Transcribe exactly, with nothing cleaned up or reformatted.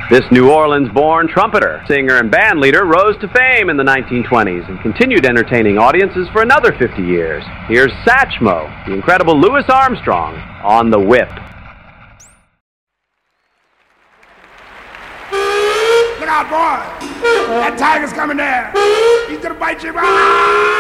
This New Orleans-born trumpeter, singer, and band leader rose to fame in the nineteen twenties and continued entertaining audiences for another fifty years. Here's Satchmo, the incredible Louis Armstrong, on the whip. Look out, boy. That tiger's coming there. He's gonna bite you. Ah!